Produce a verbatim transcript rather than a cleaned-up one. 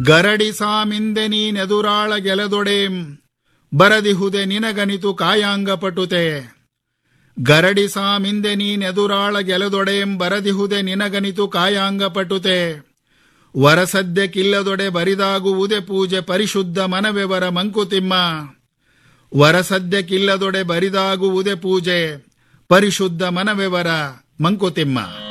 ಗರಡಿ ಸಾಮಿಂದೆ ನೀನೆದುರಾಳ ಗೆಲದೊಡೇಂ ಬರದಿಹುದೆ ನಿನಗನಿತು ಕಾಯಾಂಗ ಪಟುತೆ. ಗರಡಿ ಸಾಮಿಂದೆ ನೀನೆದುರಾಳ ಗೆಲದೊಡೇಂ ಬರದಿಹುದೆ ನಿನಗನಿತು ಕಾಯಾಂಗ ಪಟುತೆ. ವರಸದ್ಯಕ್ಕಿಲ್ಲದೊಡೆ ಬರಿದಾಗುವುದೇ ಪೂಜೆ ಪರಿಶುದ್ಧ ಮನವೆವರ ಮಂಕುತಿಮ್ಮ. ವರಸದ್ಯಕ್ಕಿಲ್ಲದೊಡೆ ಬರಿದಾಗುವುದೇ ಪೂಜೆ ಪರಿಶುದ್ಧ ಮನವೆವರ ಮಂಕುತಿಮ್ಮ.